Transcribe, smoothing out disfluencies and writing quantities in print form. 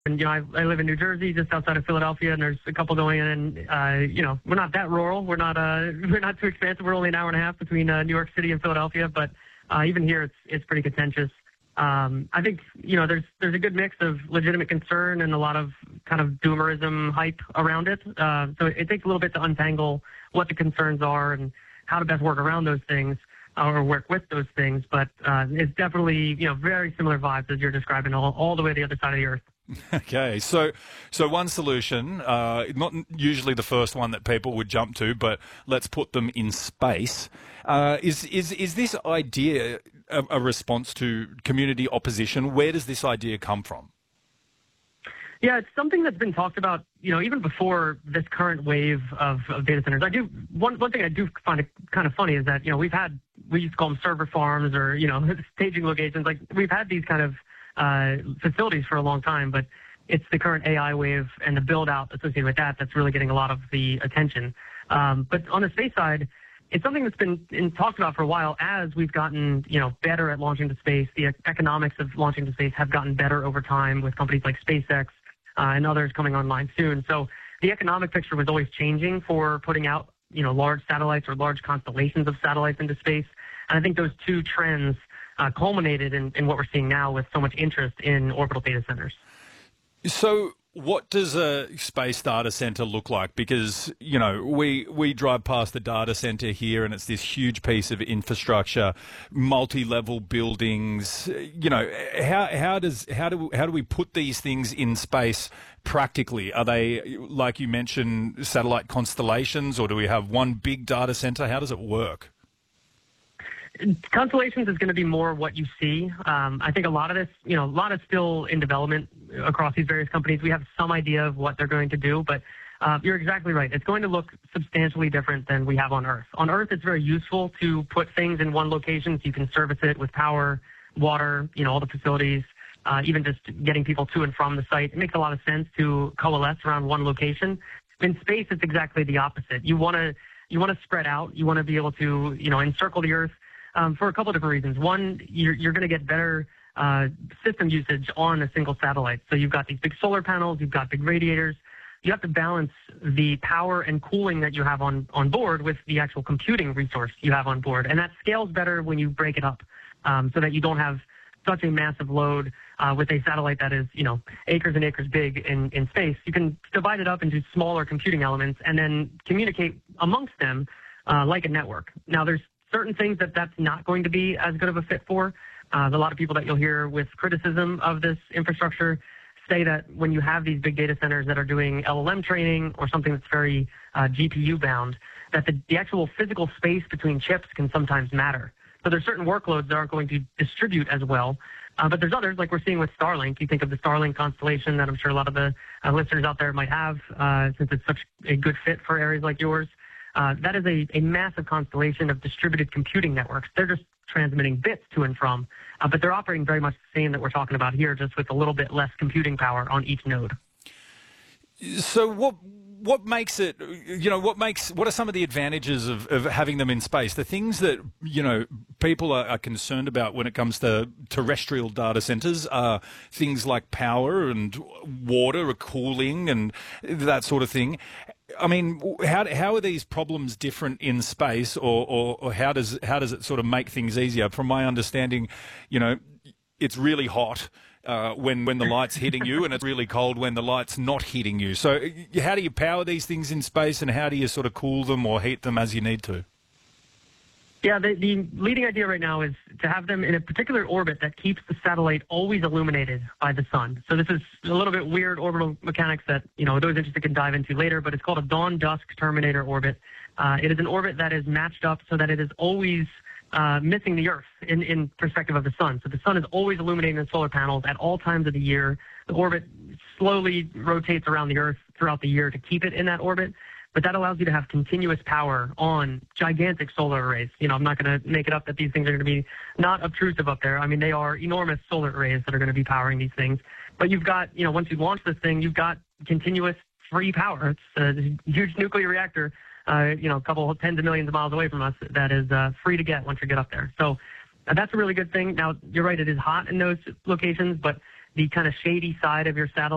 And, I live in New Jersey, just outside of Philadelphia, and there's a couple going in. And, we're not that rural. We're not too expansive. We're only an hour and a half between New York City and Philadelphia. But even here, it's pretty contentious. I think, there's a good mix of legitimate concern and a lot of kind of doomerism hype around it. So it takes a little bit to untangle what the concerns are and how to best work around those things or work with those things. But it's definitely, very similar vibes as you're describing all the way to the other side of the earth. Okay, so one solution, not usually the first one that people would jump to, but let's put them in space. Is this idea a response to community opposition? Where does this idea come from? Yeah, it's something that's been talked about, even before this current wave of data centers. One thing I do find it kind of funny is that, we used to call them server farms or, staging locations. Like, we've had these kind of facilities for a long time, but it's the current AI wave and the build out associated with that's really getting a lot of the attention. But on the space side, it's something that's been talked about for a while as we've gotten, better at launching to space. The economics of launching to space have gotten better over time with companies like SpaceX and others coming online soon. So the economic picture was always changing for putting out, large satellites or large constellations of satellites into space. And I think those two trends culminated in what we're seeing now with so much interest in orbital data centers. So what does a space data center look like? Because, we drive past the data center here and it's this huge piece of infrastructure, multi-level buildings. How do we put these things in space practically? Are they, like you mentioned, satellite constellations, or do we have one big data center? How does it work? Constellations is going to be more what you see. I think a lot of this, a lot is still in development across these various companies. We have some idea of what they're going to do, but you're exactly right. It's going to look substantially different than we have on Earth. On Earth, it's very useful to put things in one location so you can service it with power, water, all the facilities, even just getting people to and from the site. It makes a lot of sense to coalesce around one location. In space, it's exactly the opposite. You want to spread out. You want to be able to, encircle the Earth. For a couple of different reasons. One, you're going to get better system usage on a single satellite. So you've got these big solar panels, you've got big radiators. You have to balance the power and cooling that you have on board with the actual computing resource you have on board. And that scales better when you break it up so that you don't have such a massive load with a satellite that is, acres and acres big in space. You can divide it up into smaller computing elements and then communicate amongst them like a network. Now, there's certain things that's not going to be as good of a fit for. A lot of people that you'll hear with criticism of this infrastructure say that when you have these big data centers that are doing LLM training or something that's very GPU bound, that the actual physical space between chips can sometimes matter. So there's certain workloads that aren't going to distribute as well. But there's others, like we're seeing with Starlink. You think of the Starlink constellation that I'm sure a lot of the listeners out there might have, since it's such a good fit for areas like yours. That is a massive constellation of distributed computing networks. They're just transmitting bits to and from, but they're operating very much the same that we're talking about here, just with a little bit less computing power on each node. So what makes it, what are some of the advantages of having them in space? The things that, people are concerned about when it comes to terrestrial data centers are things like power and water or cooling and that sort of thing. I mean, how are these problems different in space, or how does it sort of make things easier? From my understanding, it's really hot when the light's hitting you, and it's really cold when the light's not hitting you. So how do you power these things in space, and how do you sort of cool them or heat them as you need to? Yeah, the leading idea right now is to have them in a particular orbit that keeps the satellite always illuminated by the sun. So this is a little bit weird orbital mechanics that, those interested can dive into later, but it's called a dawn-dusk terminator orbit. It is an orbit that is matched up so that it is always missing the Earth in perspective of the sun. So the sun is always illuminating the solar panels at all times of the year. The orbit slowly rotates around the Earth throughout the year to keep it in that orbit. But that allows you to have continuous power on gigantic solar arrays. I'm not going to make it up that these things are going to be not obtrusive up there. I mean, they are enormous solar arrays that are going to be powering these things. But you've got, once you launch this thing, you've got continuous free power. It's a huge nuclear reactor, a couple tens of millions of miles away from us that is free to get once you get up there. So that's a really good thing. Now, you're right, it is hot in those locations, but the kind of shady side of your satellite